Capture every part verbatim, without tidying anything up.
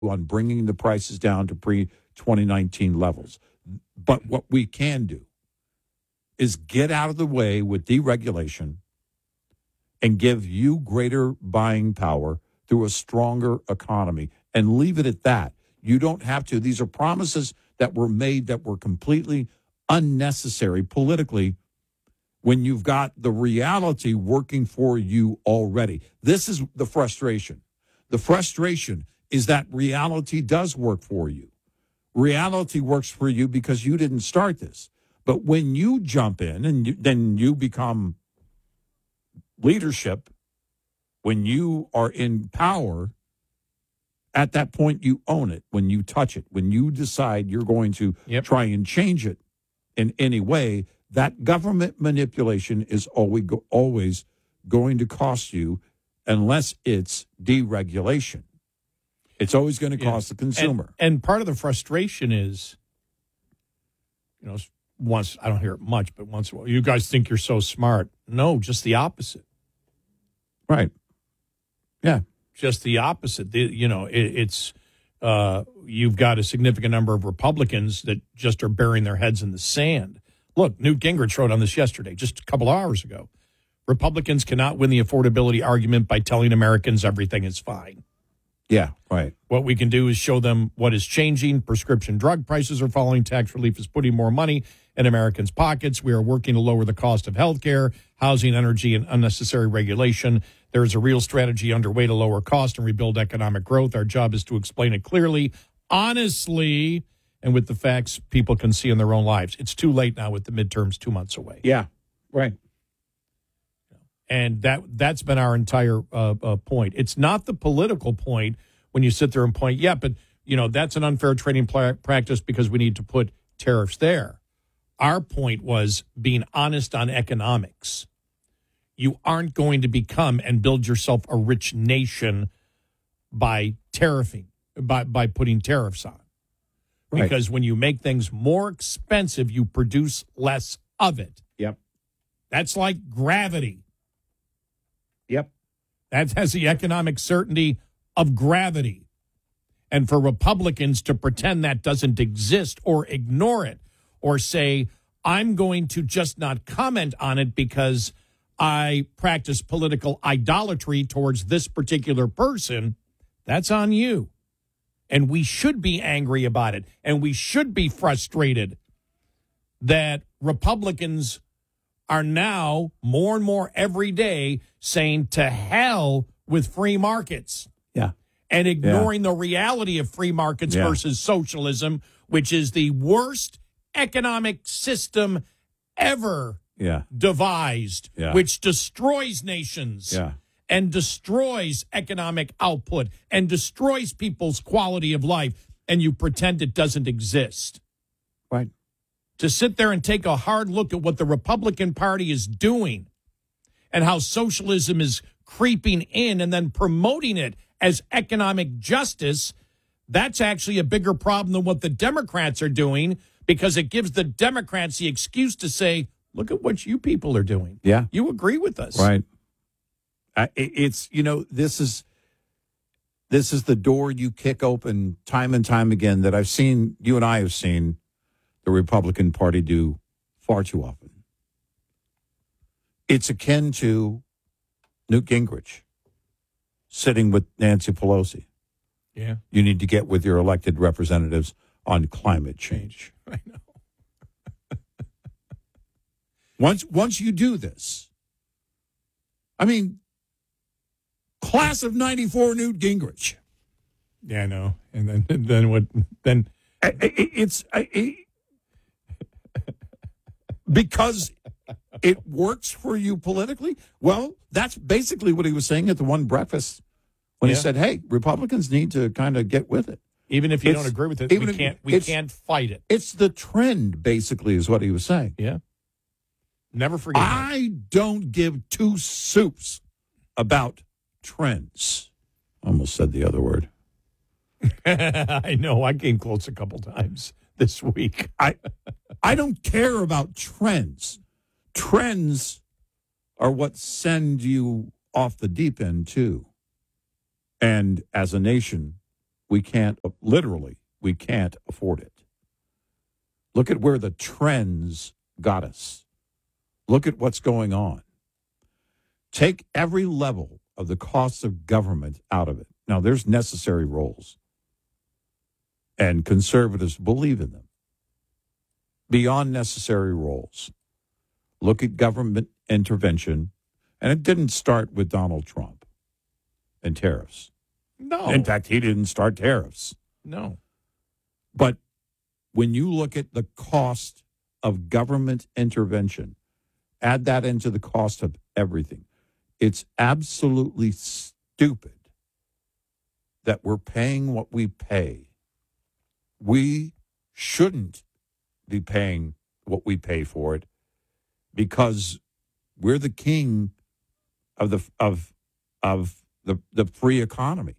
on bringing the prices down to pre twenty nineteen levels. But what we can do is get out of the way with deregulation and give you greater buying power through a stronger economy and leave it at that. You don't have to. These are promises that were made that were completely unnecessary politically when you've got the reality working for you already. This is the frustration. The frustration is that reality does work for you. Reality works for you because you didn't start this. But when you jump in and you, then you become leadership, when you are in power, at that point you own it. When you touch it, when you decide you're going to yep. try and change it in any way, that government manipulation is always, always going to cost you unless it's deregulation. It's always going to cost yeah. the consumer. And, and part of the frustration is, you know, once, I don't hear it much, but once in a while, you guys think you're so smart. No, just the opposite. Right. Yeah. Just the opposite. The, you know, it, it's, uh, you've got a significant number of Republicans that just are burying their heads in the sand. Look, Newt Gingrich wrote on this yesterday, just a couple hours ago. Republicans cannot win the affordability argument by telling Americans everything is fine. Yeah, right. What we can do is show them what is changing. Prescription drug prices are falling. Tax relief is putting more money in Americans' pockets. We are working to lower the cost of health care, housing, energy, and unnecessary regulation. There is a real strategy underway to lower cost and rebuild economic growth. Our job is to explain it clearly, honestly, and with the facts people can see in their own lives. It's too late now with the midterms two months away. Yeah, right. And that, that's been our entire uh, uh, point. It's not the political point when you sit there and point, yeah, but, you know, that's an unfair trading pl- practice because we need to put tariffs there. Our point was being honest on economics. You aren't going to become and build yourself a rich nation by tariffing, by, by putting tariffs on. Right. Because when you make things more expensive, you produce less of it. Yep. That's like gravity. Yep. That has the economic certainty of gravity. And for Republicans to pretend that doesn't exist or ignore it or say, I'm going to just not comment on it because I practice political idolatry towards this particular person, that's on you. And we should be angry about it. And we should be frustrated that Republicans are now more and more every day saying to hell with free markets. Yeah. And ignoring yeah. the reality of free markets yeah. versus socialism, which is the worst economic system ever yeah. devised, yeah. which destroys nations yeah. and destroys economic output and destroys people's quality of life, and you pretend it doesn't exist. Right. To sit there and take a hard look at what the Republican Party is doing and how socialism is creeping in and then promoting it as economic justice, that's actually a bigger problem than what the Democrats are doing, because it gives the Democrats the excuse to say, look at what you people are doing. Yeah. You agree with us. Right. Uh, it, it's, you know, this is, this is the door you kick open time and time again that I've seen, you and I have seen the Republican Party do far too often. It's akin to Newt Gingrich sitting with Nancy Pelosi. Yeah. You need to get with your elected representatives on climate change. I know. once once you do this, I mean, class of ninety-four Newt Gingrich. Yeah, I know. And then and then what then I, I, it's I, I, because it works for you politically. Well, that's basically what he was saying at the one breakfast when yeah. he said, hey, Republicans need to kind of get with it. Even if you it's, don't agree with it, we can't we can't fight it. It's the trend, basically, is what he was saying. Yeah. Never forget I that. don't give two soups about trends. Almost said the other word. I know. I came close a couple times this week. I I don't care about trends. Trends are what send you off the deep end, too. And as a nation, we can't, literally, we can't afford it. Look at where the trends got us. Look at what's going on. Take every level of the costs of government out of it. Now, there's necessary roles, and conservatives believe in them. Beyond necessary roles, look at government intervention, and it didn't start with Donald Trump and tariffs. No. In fact, he didn't start tariffs. No. But when you look at the cost of government intervention, add that into the cost of everything. It's absolutely stupid that we're paying what we pay. We shouldn't be paying what we pay for it because we're the king of the of of the, the free economy.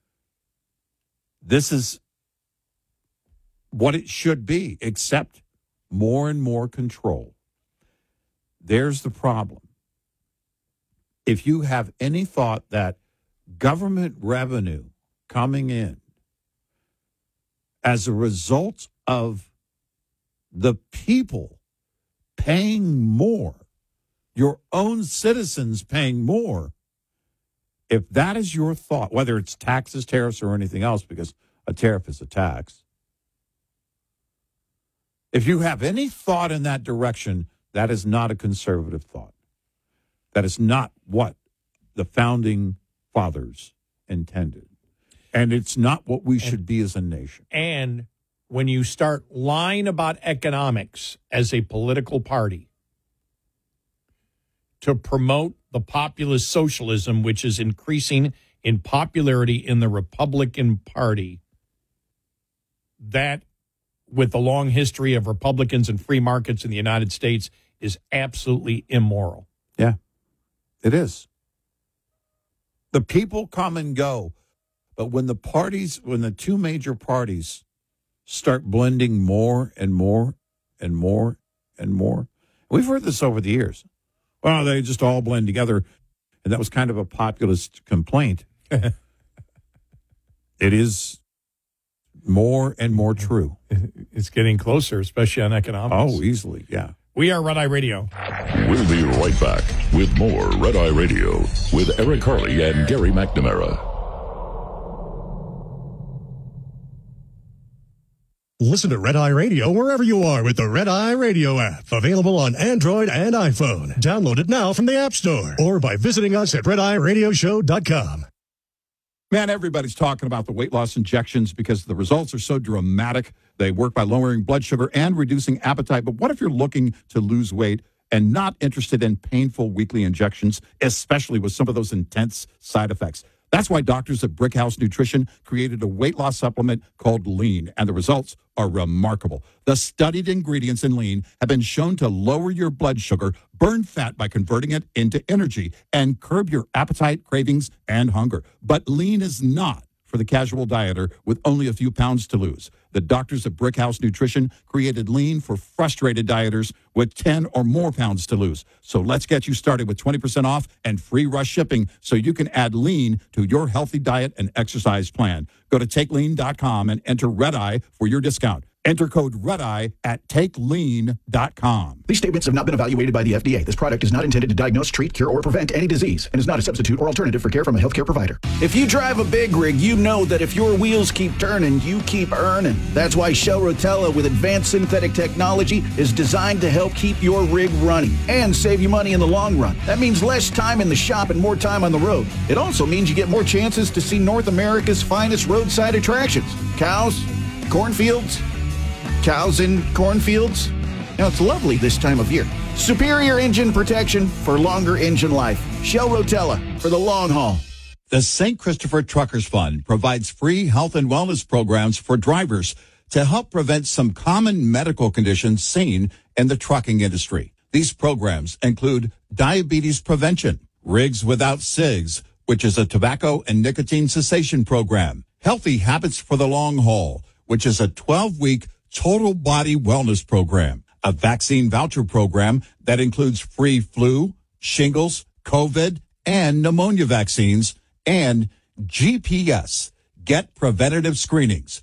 This is what it should be, except more and more control. There's the problem. If you have any thought that government revenue coming in as a result of the people paying more, your own citizens paying more, if that is your thought, whether it's taxes, tariffs, or anything else, because a tariff is a tax, if you have any thought in that direction, that is not a conservative thought. That is not what the founding fathers intended. And it's not what we should be as a nation. And when you start lying about economics as a political party to promote the populist socialism, which is increasing in popularity in the Republican Party, that, with the long history of Republicans and free markets in the United States, is absolutely immoral. Yeah, it is. The people come and go. But when the parties, when the two major parties start blending more and more and more and more, we've heard this over the years. Well, they just all blend together. And that was kind of a populist complaint. It is more and more true. It's getting closer, especially on economics. Oh, easily, yeah. We are Red Eye Radio. We'll be right back with more Red Eye Radio with Eric Harley and Gary McNamara. Listen to Red Eye Radio wherever you are with the Red Eye Radio app. Available on Android and iPhone. Download it now from the App Store or by visiting us at red eye radio show dot com. Man, everybody's talking about the weight loss injections because the results are so dramatic. They work by lowering blood sugar and reducing appetite. But what if you're looking to lose weight and not interested in painful weekly injections, especially with some of those intense side effects? That's why doctors at Brickhouse Nutrition created a weight loss supplement called Lean, and the results are remarkable. The studied ingredients in Lean have been shown to lower your blood sugar, burn fat by converting it into energy, and curb your appetite, cravings, and hunger. But Lean is not for the casual dieter with only a few pounds to lose. The doctors at Brickhouse Nutrition created Lean for frustrated dieters with ten or more pounds to lose. So let's get you started with twenty percent off and free rush shipping so you can add Lean to your healthy diet and exercise plan. Go to take lean dot com and enter Red Eye for your discount. Enter code REDEYE at take lean dot com. These statements have not been evaluated by the F D A. This product is not intended to diagnose, treat, cure, or prevent any disease and is not a substitute or alternative for care from a healthcare provider. If you drive a big rig, you know that if your wheels keep turning, you keep earning. That's why Shell Rotella with advanced synthetic technology is designed to help keep your rig running and save you money in the long run. That means less time in the shop and more time on the road. It also means you get more chances to see North America's finest roadside attractions. Cows, cornfields, cows in cornfields. Now, it's lovely this time of year. Superior engine protection for longer engine life. Shell Rotella for the long haul. The Saint Christopher Truckers Fund provides free health and wellness programs for drivers to help prevent some common medical conditions seen in the trucking industry. These programs include diabetes prevention, Rigs Without Cigs, which is a tobacco and nicotine cessation program, Healthy Habits for the Long Haul, which is a twelve-week total body wellness program, a vaccine voucher program that includes free flu, shingles, COVID, and pneumonia vaccines, and G P S, Get preventative screenings.